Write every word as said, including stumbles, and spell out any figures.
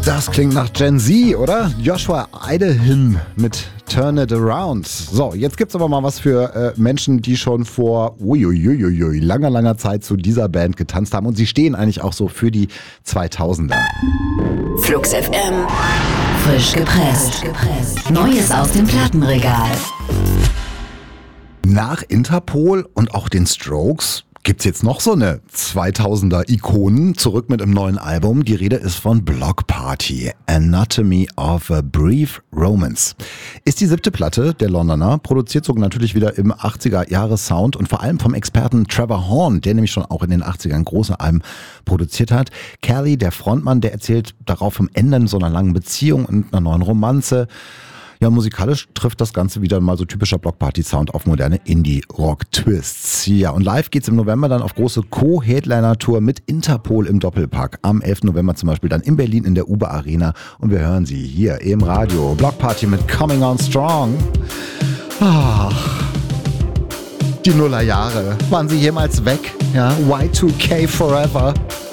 Das klingt nach Gen Z, oder? Joshua Idahin mit Turn It Around. So, jetzt gibt's aber mal was für äh, Menschen, die schon vor uiuiuiui, langer, langer Zeit zu dieser Band getanzt haben. Und sie stehen eigentlich auch so für die zweitausender. Flux F M. Frisch gepresst. Neues aus dem Plattenregal. Nach Interpol und auch den Strokes gibt's jetzt noch so eine zweitausender-Ikonen zurück mit einem neuen Album. Die Rede ist von Block Party, Anatomy of a Brief Romance. Ist die siebte Platte der Londoner, produziert sogar natürlich wieder im achtziger-Jahres-Sound und vor allem vom Experten Trevor Horn, der nämlich schon auch in den achtzigern große Alben produziert hat. Kelly, der Frontmann, der erzählt darauf vom Ende so einer langen Beziehung und einer neuen Romanze. Ja, musikalisch trifft das Ganze wieder mal so typischer Blockparty-Sound auf moderne Indie-Rock-Twists. Ja, und live geht's im November dann auf große Co-Headliner-Tour mit Interpol im Doppelpack. Am elften November zum Beispiel dann in Berlin in der Uber Arena. Und wir hören sie hier im Radio. Blockparty mit Coming On Strong. Ach, die Nullerjahre. Waren sie jemals weg? Ja, Y zwei K Forever.